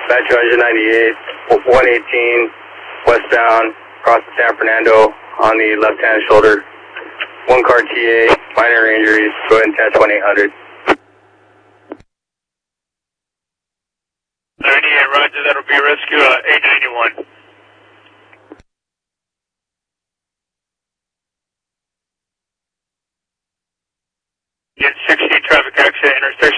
Metro Engine 98, 118, westbound, across the San Fernando on the left-hand shoulder. One car TA, minor injuries, go ahead and 10-2800. 38, roger, that'll be rescue 891. Get 60, traffic accident, intersection